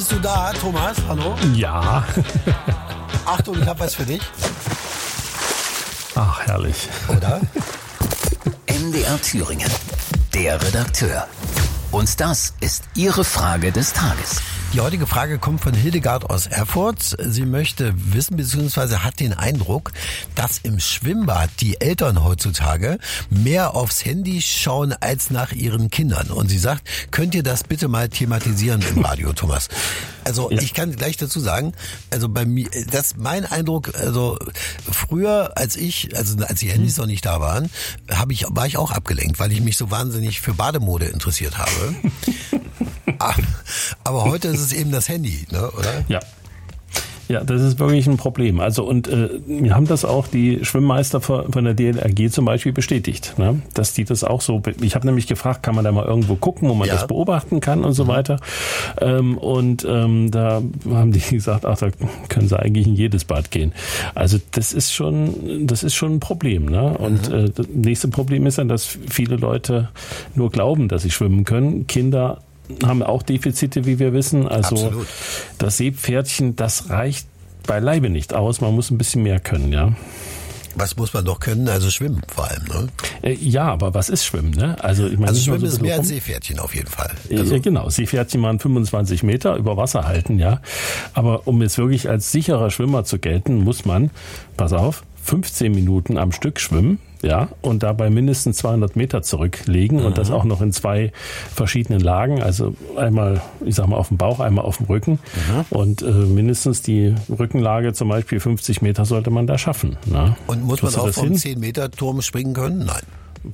Bist du da, Thomas? Hallo? Ja. Achtung, ich habe was für dich. Ach, herrlich. Oder? MDR Thüringen, der Redakteur. Und das ist Ihre Frage des Tages. Die heutige Frage kommt von Hildegard aus Erfurt. Sie möchte wissen bzw. hat den Eindruck, dass im Schwimmbad die Eltern heutzutage mehr aufs Handy schauen als nach ihren Kindern. Und sie sagt, könnt ihr das bitte mal thematisieren im Radio, Thomas? Also Ich kann gleich dazu sagen, also bei mir, das ist mein Eindruck, also früher als die Handys noch nicht da waren, war ich auch abgelenkt, weil ich mich so wahnsinnig für Bademode interessiert habe. Aber heute ist es eben das Handy, ne, oder? Ja. Ja, das ist wirklich ein Problem. Also wir haben das auch die Schwimmmeister von der DLRG zum Beispiel bestätigt, ne? Dass die das auch so. Ich habe nämlich gefragt, kann man da mal irgendwo gucken, wo man das beobachten kann und so weiter. Da haben die gesagt, ach, da können sie eigentlich in jedes Bad gehen. Also das ist schon ein Problem, ne? Und das nächste Problem ist dann, dass viele Leute nur glauben, dass sie schwimmen können. Kinder haben auch Defizite, wie wir wissen. Also absolut. Das Seepferdchen, das reicht beileibe nicht aus. Man muss ein bisschen mehr können, ja. Was muss man doch können? Also schwimmen vor allem, ne? Ja, aber was ist Schwimmen, ne? Also Schwimmen ist mehr als Seepferdchen auf jeden Fall. Also genau, Seepferdchen waren 25 Meter über Wasser halten, ja. Aber um jetzt wirklich als sicherer Schwimmer zu gelten, muss man, pass auf, 15 Minuten am Stück schwimmen, ja, und dabei mindestens 200 Meter zurücklegen und das auch noch in 2 verschiedenen Lagen, also einmal, ich sag mal, auf dem Bauch, einmal auf dem Rücken und mindestens die Rückenlage zum Beispiel 50 Meter sollte man da schaffen. Ne? Und muss man auch vom 10-Meter-Turm springen können? Nein.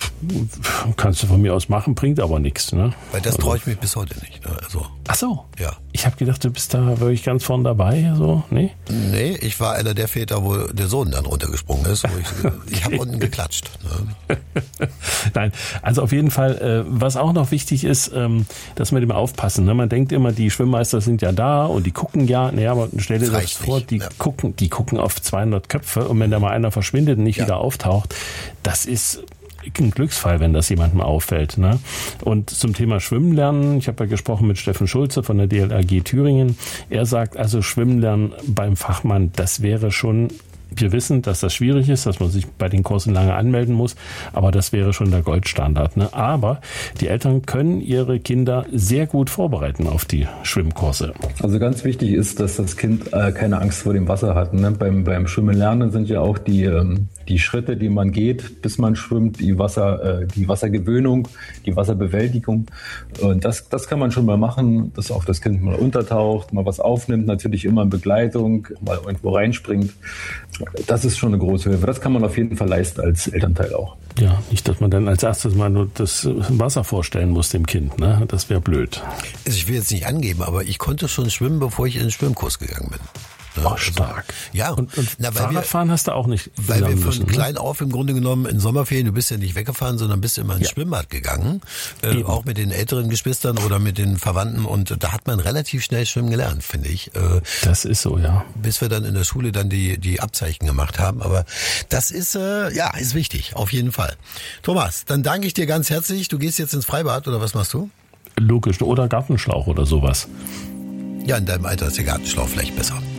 Kannst du von mir aus machen, bringt aber nichts. Ne? Weil das traue ich mich bis heute nicht. Ne? Also, ach so. Ja. Ich habe gedacht, du bist da wirklich ganz vorn dabei. So. Nee? Nee, ich war einer der Väter, wo der Sohn dann runtergesprungen ist. Ich habe unten geklatscht. Ne? Nein, also auf jeden Fall, was auch noch wichtig ist, dass wir immer aufpassen. Ne? Man denkt immer, die Schwimmmeister sind ja da und die gucken ja. Naja, aber stell dir das vor, die gucken auf 200 Köpfe und wenn da mal einer verschwindet und nicht wieder auftaucht, das ist ein Glücksfall, wenn das jemandem auffällt. Ne? Und zum Thema Schwimmen lernen, ich habe ja gesprochen mit Steffen Schulze von der DLRG Thüringen. Er sagt also, Schwimmen lernen beim Fachmann, das wäre schon, wir wissen, dass das schwierig ist, dass man sich bei den Kursen lange anmelden muss, aber das wäre schon der Goldstandard. Ne? Aber die Eltern können ihre Kinder sehr gut vorbereiten auf die Schwimmkurse. Also ganz wichtig ist, dass das Kind keine Angst vor dem Wasser hat. Ne? Beim Schwimmen lernen sind ja auch die Schritte, die man geht, bis man schwimmt, die Wassergewöhnung, die Wasserbewältigung. Und das kann man schon mal machen, dass auch das Kind mal untertaucht, mal was aufnimmt, natürlich immer in Begleitung, mal irgendwo reinspringt. Das ist schon eine große Hilfe. Das kann man auf jeden Fall leisten als Elternteil auch. Ja, nicht, dass man dann als erstes mal nur das Wasser vorstellen muss dem Kind. Ne? Das wäre blöd. Also ich will jetzt nicht angeben, aber ich konnte schon schwimmen, bevor ich in den Schwimmkurs gegangen bin. Oh, stark. Ja, und Fahrradfahren hast du auch nicht. Weil wir von klein auf im Grunde genommen in Sommerferien, du bist ja nicht weggefahren, sondern bist immer ins Schwimmbad gegangen, auch mit den älteren Geschwistern oder mit den Verwandten und da hat man relativ schnell schwimmen gelernt, finde ich. Das ist so, ja. Bis wir dann in der Schule dann die Abzeichen gemacht haben, aber das ist ist wichtig, auf jeden Fall. Thomas, dann danke ich dir ganz herzlich. Du gehst jetzt ins Freibad oder was machst du? Logisch, oder Gartenschlauch oder sowas. Ja, in deinem Alter ist der Gartenschlauch vielleicht besser.